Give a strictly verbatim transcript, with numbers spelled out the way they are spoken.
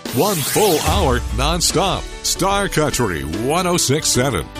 One full hour nonstop. Star Country one oh six point seven.